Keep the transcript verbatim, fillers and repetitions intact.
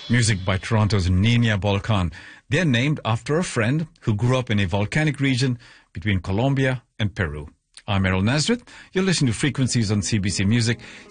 Music by Toronto's Nina Volcan. They're named after a friend who grew up in a volcanic region between Colombia and Peru. I'm Errol Nazareth. You're listening to Frequencies on C B C Music.